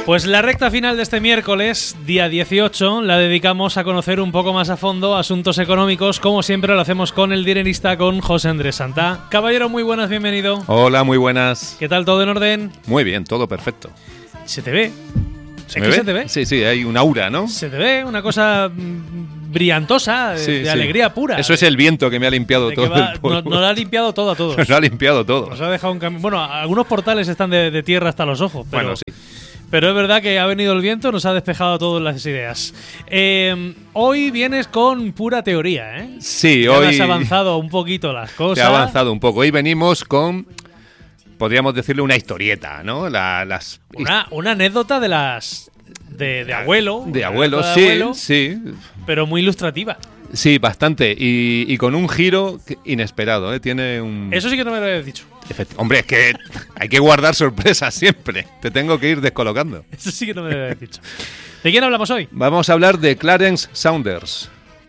Pues la recta final de este miércoles, día 18, la dedicamos a conocer un poco más a fondo asuntos económicos. Como siempre lo hacemos con el dinerista, con José Andrés Santá. Caballero, muy buenas, bienvenido. Hola, muy buenas. ¿Qué tal, todo en orden? Muy bien, todo perfecto. Se te ve. ¿Se te ve? Sí, hay un aura, ¿no? Se te ve una cosa brillantosa, de alegría pura. Eso es el viento que me ha limpiado todo el polvo. Nos lo ha limpiado todo a todos. Nos lo ha limpiado todo. Nos ha dejado un camino. Bueno, algunos portales están de tierra hasta los ojos. Pero, bueno, sí. Pero es verdad que ha venido el viento, nos ha despejado todas las ideas. Hoy vienes con pura teoría, ¿eh? Sí, ya hoy has avanzado un poquito las cosas. Se ha avanzado un poco. Hoy venimos con, podríamos decirle, una historieta, ¿no? Una anécdota de las de abuelo. De abuelo, sí. Pero muy ilustrativa. Sí, bastante. Y con un giro inesperado, ¿eh? Tiene un... Eso sí que no me lo habías dicho. Hombre, es que hay que guardar sorpresas siempre. Te tengo que ir descolocando. Eso sí que no me lo habías dicho. ¿De quién hablamos hoy? Vamos a hablar de Clarence Saunders.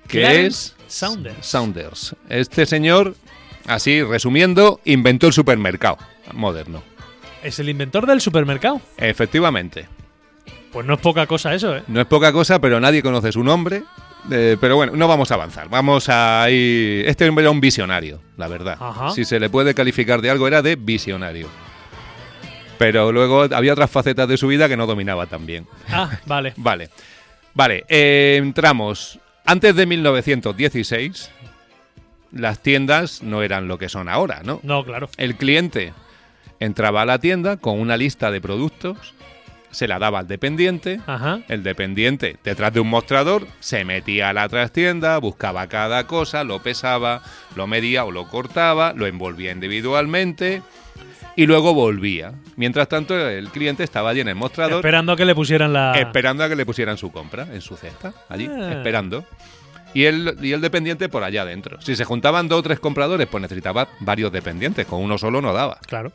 Saunders. Este señor, así resumiendo, inventó el supermercado moderno. ¿Es el inventor del supermercado? Efectivamente. Pues no es poca cosa eso, ¿eh? No es poca cosa, pero nadie conoce su nombre. Pero bueno, no vamos a avanzar. Vamos a ir... Este hombre era un visionario, la verdad. Ajá. Si se le puede calificar de algo, era de visionario. Pero luego había otras facetas de su vida que no dominaba tan bien. Ah, vale. Vale, entramos. Antes de 1916, las tiendas no eran lo que son ahora, ¿no? No, claro. El cliente entraba a la tienda con una lista de productos, se la daba al dependiente. Ajá. El dependiente, detrás de un mostrador, se metía a la trastienda, buscaba cada cosa, lo pesaba, lo medía o lo cortaba, lo envolvía individualmente y luego volvía. Mientras tanto, el cliente estaba allí en el mostrador. Esperando a que le pusieran Esperando a que le pusieran su compra en su cesta, allí, esperando. Y el dependiente por allá adentro. Si se juntaban 2 o 3 compradores, pues necesitaba varios dependientes. Con uno solo no daba. Claro.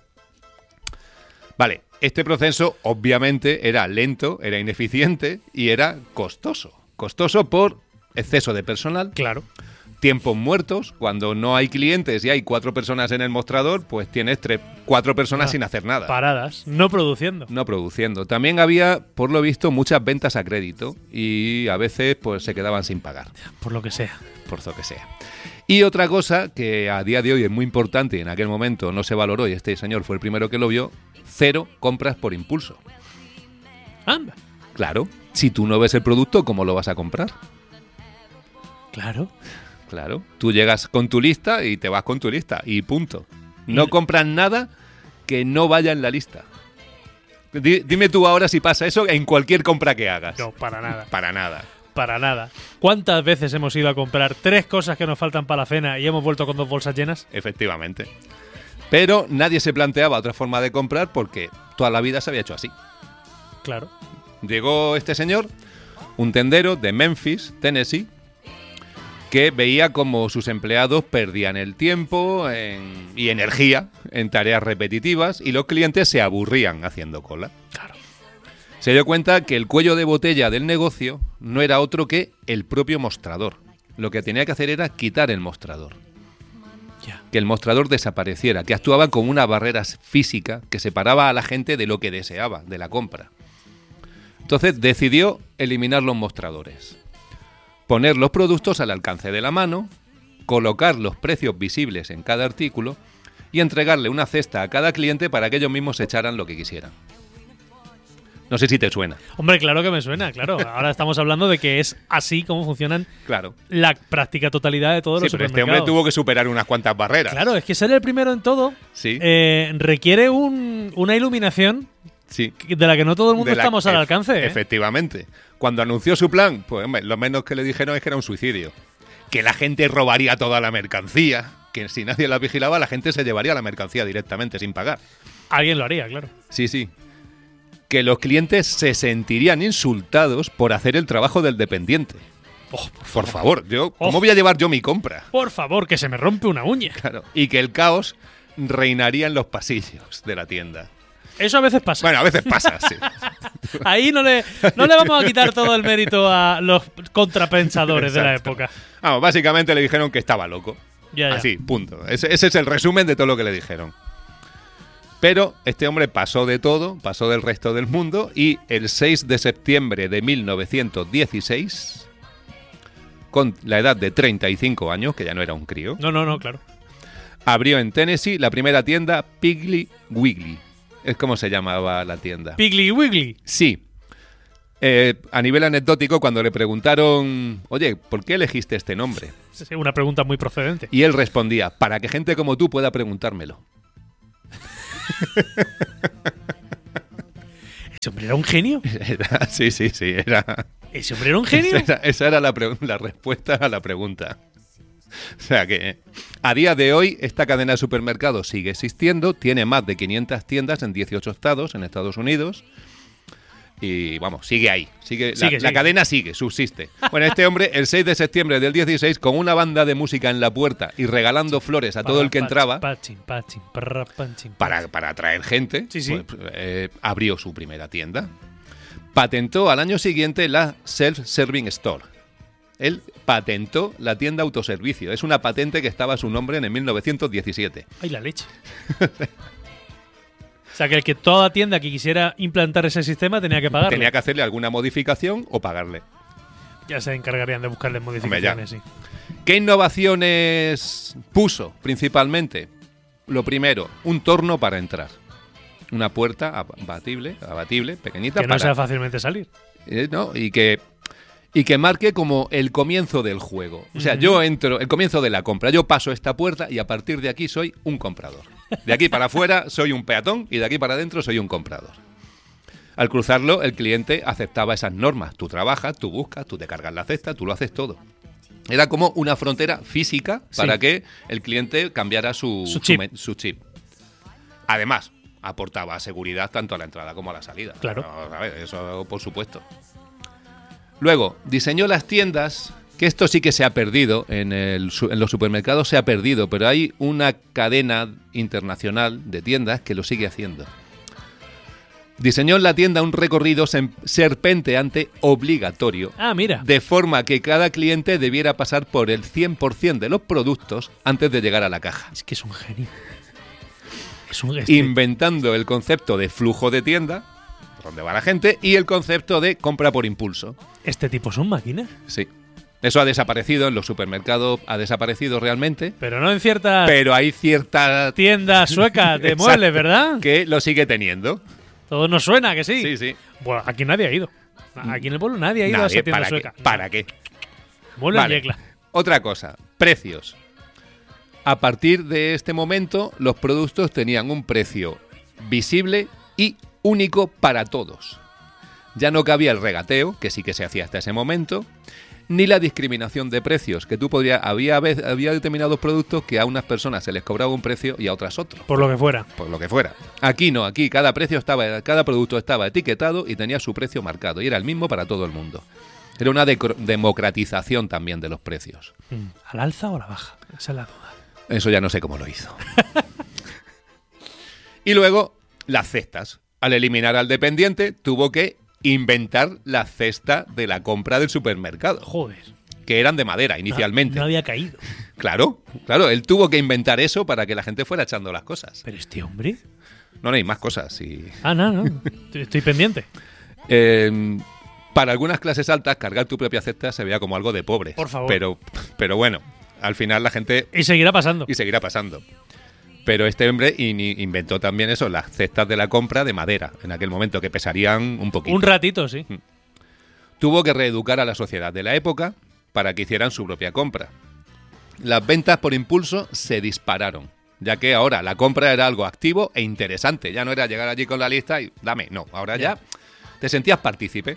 Vale, este proceso obviamente era lento, era ineficiente y era costoso. Costoso por exceso de personal. Claro. Tiempos muertos. Cuando no hay clientes y hay 4 personas en el mostrador, pues tienes 4 personas sin hacer nada. Paradas, no produciendo. No produciendo. También había, por lo visto, muchas ventas a crédito y a veces pues se quedaban sin pagar. Por lo que sea. Por lo que sea. Y otra cosa que a día de hoy es muy importante y en aquel momento no se valoró, y este señor fue el primero que lo vio: 0 compras por impulso. Anda. Claro, si tú no ves el producto, ¿cómo lo vas a comprar? Claro. Tú llegas con tu lista y te vas con tu lista y punto. No compras nada que no vaya en la lista. Dime tú ahora si pasa eso en cualquier compra que hagas. No, para nada. Para nada. ¿Cuántas veces hemos ido a comprar 3 cosas que nos faltan para la cena y hemos vuelto con 2 bolsas llenas? Efectivamente. Pero nadie se planteaba otra forma de comprar porque toda la vida se había hecho así. Claro. Llegó este señor, un tendero de Memphis, Tennessee, que veía como sus empleados perdían el tiempo y energía en tareas repetitivas y los clientes se aburrían haciendo cola. Claro. Se dio cuenta que el cuello de botella del negocio no era otro que el propio mostrador. Lo que tenía que hacer era quitar el mostrador. Que el mostrador desapareciera, que actuaba como una barrera física que separaba a la gente de lo que deseaba, de la compra. Entonces decidió eliminar los mostradores, poner los productos al alcance de la mano, colocar los precios visibles en cada artículo y entregarle una cesta a cada cliente para que ellos mismos se echaran lo que quisieran. No sé si te suena. Hombre, claro que me suena, claro. Ahora estamos hablando de que es así como funcionan la práctica totalidad de todos los supermercados. Pero este hombre tuvo que superar unas cuantas barreras. Claro, es que ser el primero en todo requiere una iluminación de la que no todo el mundo estamos al alcance. Efectivamente. Cuando anunció su plan, pues hombre, lo menos que le dijeron es que era un suicidio. Que la gente robaría toda la mercancía, que si nadie la vigilaba, la gente se llevaría la mercancía directamente sin pagar. Alguien lo haría, claro. Sí. Que los clientes se sentirían insultados por hacer el trabajo del dependiente. Por favor, ¿cómo voy a llevar yo mi compra? Por favor, que se me rompe una uña. Claro. Y que el caos reinaría en los pasillos de la tienda. Eso a veces pasa. Bueno, a veces pasa, sí. Ahí no le vamos a quitar todo el mérito a los contrapensadores de la época. Vamos, básicamente le dijeron que estaba loco. Ya. Así, punto. Ese es el resumen de todo lo que le dijeron. Pero este hombre pasó de todo, pasó del resto del mundo y el 6 de septiembre de 1916, con la edad de 35 años, que ya no era un crío, No, claro. abrió en Tennessee la primera tienda Piggly Wiggly. Es como se llamaba la tienda. Piggly Wiggly. Sí. A nivel anecdótico, cuando le preguntaron, oye, ¿por qué elegiste este nombre? Es una pregunta muy procedente. Y él respondía, para que gente como tú pueda preguntármelo. ¿Ese hombre era un genio? Sí, era... ¿Ese hombre era un genio? Esa era la respuesta a la pregunta. O sea que a día de hoy esta cadena de supermercados sigue existiendo, tiene más de 500 tiendas en 18 estados en Estados Unidos y vamos, sigue ahí, la cadena sigue, subsiste. Bueno, este hombre el 6 de septiembre del 16 con una banda de música en la puerta y regalando flores a todo el que entraba para atraer gente, pues, abrió su primera tienda. Patentó al año siguiente la Self-Serving Store. Él patentó la tienda autoservicio. Es una patente que estaba a su nombre en el 1917. ¡Ay, la leche! O sea, que toda tienda que quisiera implantar ese sistema tenía que pagarle. Tenía que hacerle alguna modificación o pagarle. Ya se encargarían de buscarle modificaciones, sí. ¿Qué innovaciones puso principalmente? Lo primero, un torno para entrar. Una puerta abatible, pequeñita. Que no sea fácilmente salir. ¿No? Y que marque como el comienzo del juego. O sea, yo entro, el comienzo de la compra. Yo paso esta puerta y a partir de aquí soy un comprador. De aquí para afuera soy un peatón y de aquí para adentro soy un comprador. Al cruzarlo, el cliente aceptaba esas normas. Tú trabajas, tú buscas, tú te cargas la cesta, tú lo haces todo. Era como una frontera física para que el cliente cambiara su chip. Además, aportaba seguridad tanto a la entrada como a la salida. Claro. No, a ver, eso por supuesto. Luego, diseñó las tiendas, que esto sí que se ha perdido, en los supermercados se ha perdido, pero hay una cadena internacional de tiendas que lo sigue haciendo. Diseñó en la tienda un recorrido serpenteante obligatorio. Ah, mira. De forma que cada cliente debiera pasar por el 100% de los productos antes de llegar a la caja. Es que es un genio. Inventando el concepto de flujo de tienda, donde va la gente, y el concepto de compra por impulso. ¿Este tipo son máquinas? Sí. Eso ha desaparecido en los supermercados, ha desaparecido realmente. Pero no en ciertas... Pero hay ciertas tiendas suecas de muebles, ¿verdad? Que lo sigue teniendo. Todo nos suena, que sí. Sí, sí. Bueno, aquí nadie ha ido. Aquí en el pueblo nadie ha ido a esa tienda sueca. ¿Para qué? Muebles Yecla. Otra cosa, precios. A partir de este momento, los productos tenían un precio visible y único para todos. Ya no cabía el regateo, que sí que se hacía hasta ese momento, ni la discriminación de precios, que tú podrías... Había determinados productos que a unas personas se les cobraba un precio y a otras otro. Por lo que fuera. Por lo que fuera. Aquí no, aquí cada producto estaba etiquetado y tenía su precio marcado, y era el mismo para todo el mundo. Era una democratización también de los precios. ¿Al alza o a la baja? Esa es la duda. Eso ya no sé cómo lo hizo. Y luego, las cestas. Al eliminar al dependiente, tuvo que inventar la cesta de la compra del supermercado. Joder. Que eran de madera inicialmente. No había caído. Claro, él tuvo que inventar eso para que la gente fuera echando las cosas. ¿Pero este hombre? No hay más cosas. Y... No. Estoy pendiente. Para algunas clases altas, cargar tu propia cesta se veía como algo de pobres. Por favor. Pero bueno, al final la gente... Y seguirá pasando. Pero este hombre inventó también eso, las cestas de la compra de madera, en aquel momento, que pesarían un poquito. Un ratito, sí. Tuvo que reeducar a la sociedad de la época para que hicieran su propia compra. Las ventas por impulso se dispararon, ya que ahora la compra era algo activo e interesante. Ya no era llegar allí con la lista y dame, no. Ahora ya te sentías partícipe.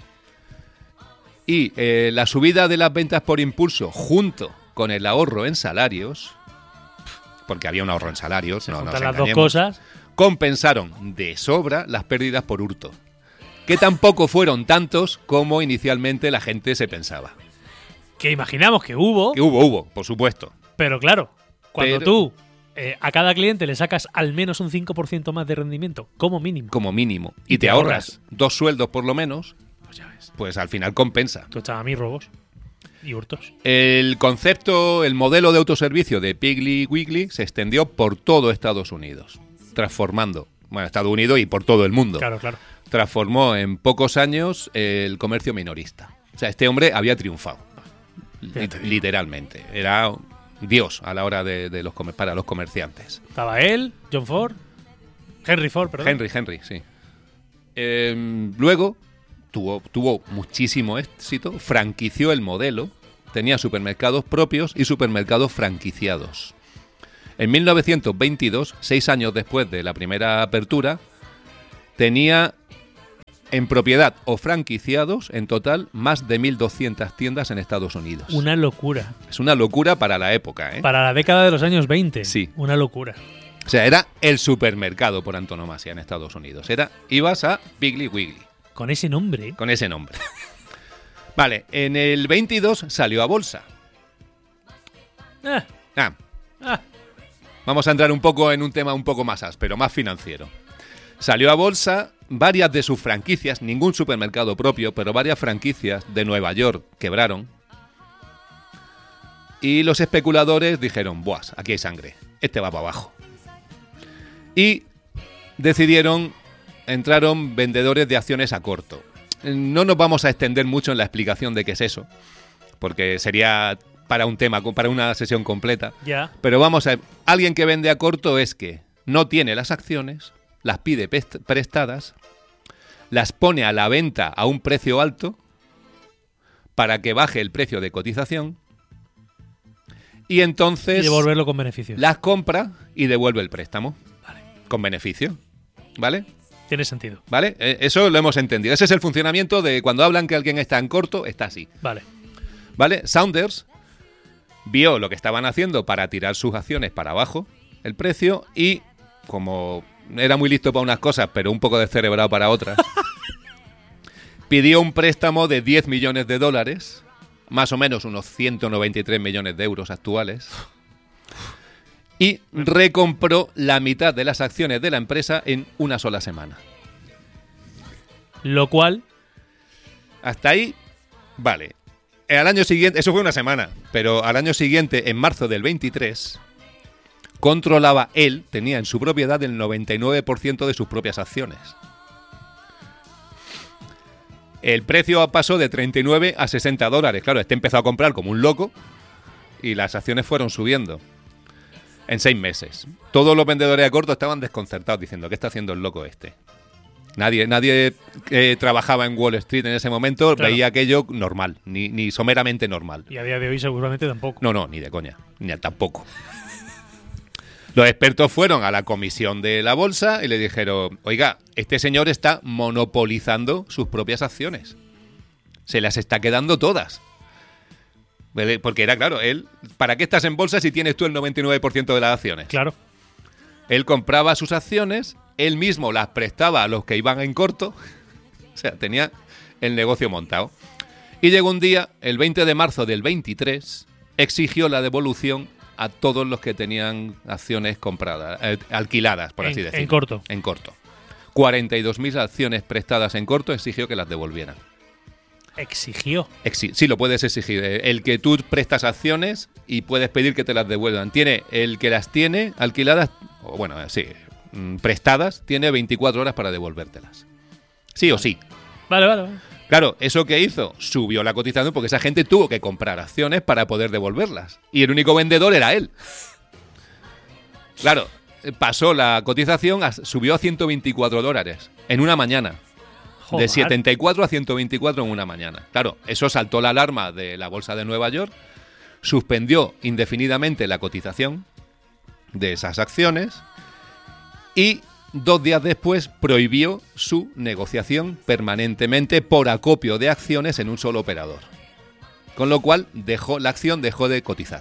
Y la subida de las ventas por impulso junto con el ahorro en salarios... porque había un ahorro en salarios, no nos las dos cosas, compensaron de sobra las pérdidas por hurto, que tampoco fueron tantos como inicialmente la gente se pensaba. Que imaginamos que hubo. Que hubo, por supuesto. Pero claro, cuando tú a cada cliente le sacas al menos un 5% más de rendimiento, como mínimo. Como mínimo. Y te ahorras 2 sueldos por lo menos, pues ya ves. Pues al final compensa. Tú echabas a mí robos. Y hurtos. El concepto, el modelo de autoservicio de Piggly Wiggly se extendió por todo Estados Unidos. transformando, bueno, Estados Unidos y por todo el mundo. Claro, claro. Transformó en pocos años el comercio minorista. O sea, este hombre había triunfado, literalmente. Era Dios a la hora para los comerciantes. Estaba él, John Ford, Henry Ford, perdón. Henry, sí. Luego tuvo muchísimo éxito, franquició el modelo, tenía supermercados propios y supermercados franquiciados. En 1922, 6 años después de la primera apertura, tenía en propiedad o franquiciados en total más de 1.200 tiendas en Estados Unidos. Una locura. Es una locura para la época, ¿eh? Para la década de los años 20. Sí. Una locura. O sea, era el supermercado por antonomasia en Estados Unidos. Ibas a Piggly Wiggly. Con ese nombre. Con ese nombre. Vale, en el 22 salió a bolsa. Vamos a entrar un poco en un tema un poco más áspero, más financiero. Salió a bolsa, varias de sus franquicias, ningún supermercado propio, pero varias franquicias de Nueva York quebraron. Y los especuladores dijeron, ¡buah, aquí hay sangre! Este va para abajo. Y entraron vendedores de acciones a corto. No nos vamos a extender mucho en la explicación de qué es eso, porque sería para un tema, para una sesión completa. Ya. Pero vamos a ver, alguien que vende a corto es que no tiene las acciones, las pide prestadas, las pone a la venta a un precio alto para que baje el precio de cotización y entonces devolverlo con beneficios. Las compra y devuelve el préstamo. Vale. Con beneficio. ¿Vale? Tiene sentido. ¿Vale? Eso lo hemos entendido. Ese es el funcionamiento de cuando hablan que alguien está en corto, está así. Vale. ¿Vale? Saunders vio lo que estaban haciendo para tirar sus acciones para abajo, el precio, y como era muy listo para unas cosas, pero un poco descerebrado para otras, pidió un préstamo de $10 millones, más o menos unos 193 millones de euros actuales, y recompró la mitad de las acciones de la empresa en una sola semana. Lo cual... Hasta ahí, vale. Al año siguiente, eso fue una semana, pero al año siguiente, en marzo del 23, tenía en su propiedad el 99% de sus propias acciones. El precio pasó de 39 a $60. Claro, empezó a comprar como un loco y las acciones fueron subiendo. En 6 meses. Todos los vendedores a corto estaban desconcertados diciendo, ¿qué está haciendo el loco este? Nadie que trabajaba en Wall Street en ese momento veía aquello normal, ni someramente normal. Y a día de hoy seguramente tampoco. No, ni de coña, ni tampoco. Los expertos fueron a la comisión de la bolsa y le dijeron, oiga, este señor está monopolizando sus propias acciones. Se las está quedando todas. Porque era claro, ¿para qué estás en bolsa si tienes tú el 99% de las acciones? Claro. Él compraba sus acciones, él mismo las prestaba a los que iban en corto. O sea, tenía el negocio montado. Y llegó un día, el 20 de marzo del 23, exigió la devolución a todos los que tenían acciones compradas, alquiladas, por así decirlo. En corto. En corto. 42.000 acciones prestadas en corto exigió que las devolvieran. ¿Exigió? Sí, lo puedes exigir. El que tú prestas acciones y puedes pedir que te las devuelvan. El que las tiene alquiladas, prestadas, tiene 24 horas para devolvértelas. Sí o sí. Vale. Claro, ¿eso qué hizo? Subió la cotización porque esa gente tuvo que comprar acciones para poder devolverlas. Y el único vendedor era él. Claro, pasó la cotización, subió a $124 en una mañana. Joder. De 74 a 124 en una mañana. Claro, eso saltó la alarma de la bolsa de Nueva York, suspendió indefinidamente la cotización de esas acciones y 2 días después prohibió su negociación permanentemente por acopio de acciones en un solo operador. Con lo cual la acción dejó de cotizar.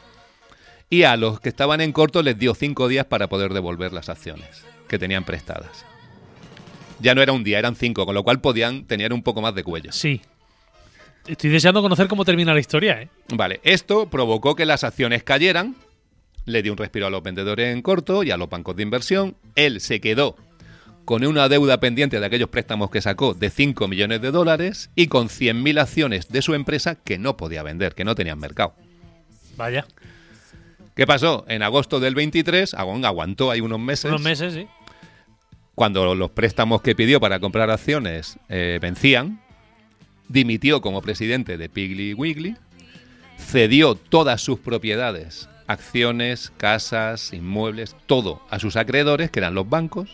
Y a los que estaban en corto les dio 5 días para poder devolver las acciones que tenían prestadas. Ya no era un día, eran 5, con lo cual podían tener un poco más de cuello. Sí. Estoy deseando conocer cómo termina la historia, ¿eh? Vale, esto provocó que las acciones cayeran, le dio un respiro a los vendedores en corto y a los bancos de inversión. Él se quedó con una deuda pendiente de aquellos préstamos que sacó de $5 millones y con 100.000 acciones de su empresa que no podía vender, que no tenían mercado. Vaya. ¿Qué pasó? En agosto del 23, aguantó ahí unos meses. Unos meses, sí. Cuando los préstamos que pidió para comprar acciones vencían, dimitió como presidente de Piggly Wiggly, cedió todas sus propiedades, acciones, casas, inmuebles, todo a sus acreedores, que eran los bancos,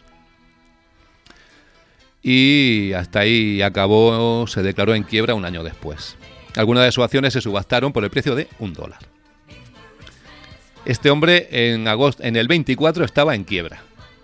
y hasta ahí acabó, se declaró en quiebra un año después. Algunas de sus acciones se subastaron por el precio de $1. Este hombre en el 24 estaba en quiebra.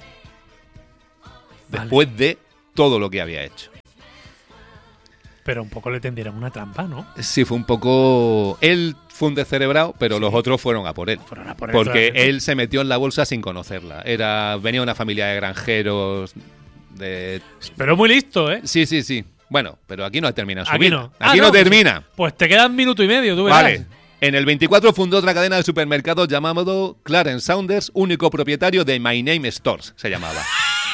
Después de todo lo que había hecho. Pero un poco le tendieron una trampa, ¿no? Sí, fue un poco... Él fue un descerebrado, pero los otros fueron a por él. Porque él se metió en la bolsa sin conocerla. Venía una familia de granjeros... Pero muy listo, ¿eh? Sí. Bueno, pero aquí no termina su vida. No. Aquí no termina. Pues te quedan minuto y medio, tú verás. Vale. En el 24 fundó otra cadena de supermercados llamado Clarence Saunders, único propietario de My Name Stores, se llamaba.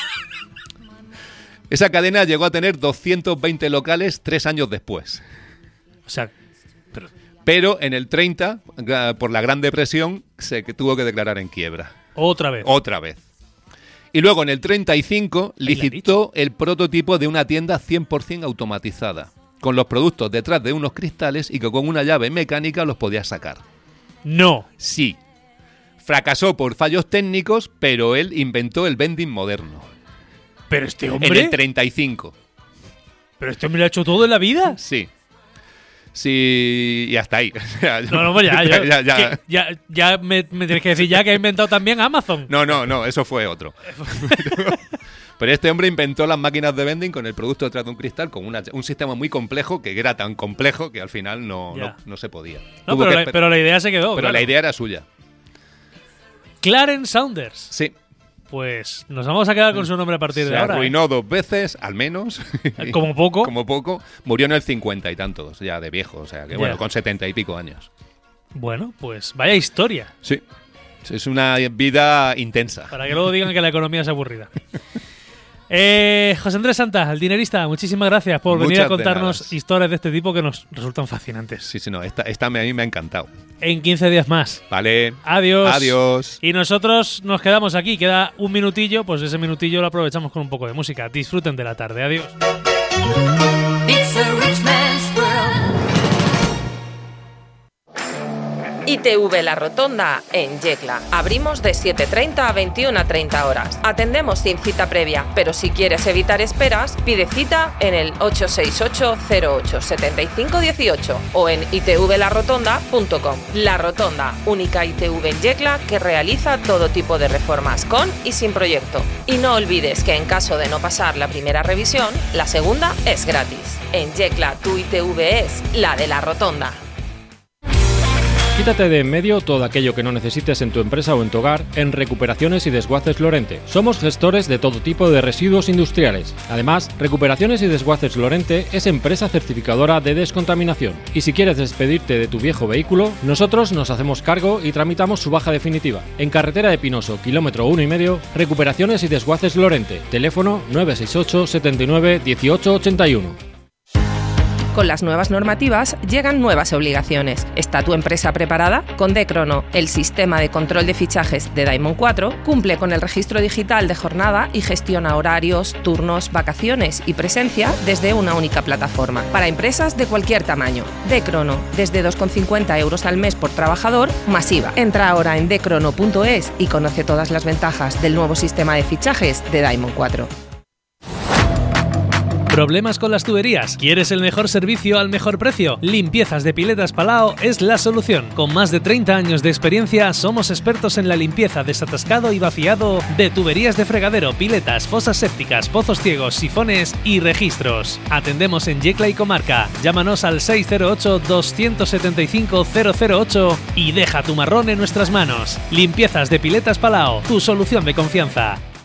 Esa cadena llegó a tener 220 locales 3 años después. O sea, pero en el 30, por la Gran Depresión, se tuvo que declarar en quiebra. Otra vez. Y luego en el 35 licitó el prototipo de una tienda 100% automatizada, con los productos detrás de unos cristales y que con una llave mecánica los podías sacar. No. Sí. Fracasó por fallos técnicos, pero él inventó el vending moderno. Pero este hombre... En el 35. ¿Pero este hombre lo ha hecho todo en la vida? Sí. Sí, y hasta ahí. No, ya me tienes que decir ya que ha inventado también Amazon. No, eso fue otro. Pero este hombre inventó las máquinas de vending con el producto detrás de un cristal, con un sistema muy complejo, que era tan complejo que al final no se podía. No, pero la idea se quedó. Pero claro, la idea era suya. Clarence Saunders. Sí. Pues nos vamos a quedar con su nombre a partir de ahora. Se arruinó 2 veces, al menos. Como poco. Como poco. Murió en el 50 y tantos, ya de viejo. O sea, que bueno, con 70 y pico años. Bueno, pues vaya historia. Sí. Es una vida intensa. Para que luego digan que la economía es aburrida. José Andrés Santa, el dinerista, muchísimas gracias por venir a contarnos historias de este tipo que nos resultan fascinantes. Sí, no, esta a mí me ha encantado. En 15 días más. Vale. Adiós. Y nosotros nos quedamos aquí, queda un minutillo, pues ese minutillo lo aprovechamos con un poco de música. Disfruten de la tarde, adiós. ITV La Rotonda en Yecla. Abrimos de 7:30 a 21:30 horas. Atendemos sin cita previa, pero si quieres evitar esperas, pide cita en el 868-08-7518 o en itvlarotonda.com. La Rotonda, única ITV en Yecla que realiza todo tipo de reformas con y sin proyecto. Y no olvides que en caso de no pasar la primera revisión, la segunda es gratis. En Yecla tu ITV es la de La Rotonda. Quítate de en medio todo aquello que no necesites en tu empresa o en tu hogar en Recuperaciones y Desguaces Lorente. Somos gestores de todo tipo de residuos industriales. Además, Recuperaciones y Desguaces Lorente es empresa certificadora de descontaminación. Y si quieres despedirte de tu viejo vehículo, nosotros nos hacemos cargo y tramitamos su baja definitiva. En carretera de Pinoso, kilómetro 1,5, Recuperaciones y Desguaces Lorente. Teléfono 968 79 18 81. Con las nuevas normativas llegan nuevas obligaciones. ¿Está tu empresa preparada? Con D-Crono, el sistema de control de fichajes de Diamond 4, cumple con el registro digital de jornada y gestiona horarios, turnos, vacaciones y presencia desde una única plataforma. Para empresas de cualquier tamaño. D-Crono, desde 2,50 € al mes por trabajador, masiva. Entra ahora en dcrono.es y conoce todas las ventajas del nuevo sistema de fichajes de Diamond 4. ¿Problemas con las tuberías? ¿Quieres el mejor servicio al mejor precio? Limpiezas de Piletas Palau es la solución. Con más de 30 años de experiencia, somos expertos en la limpieza, desatascado y vaciado de tuberías de fregadero, piletas, fosas sépticas, pozos ciegos, sifones y registros. Atendemos en Yecla y comarca. Llámanos al 608-275-008 y deja tu marrón en nuestras manos. Limpiezas de Piletas Palau, tu solución de confianza.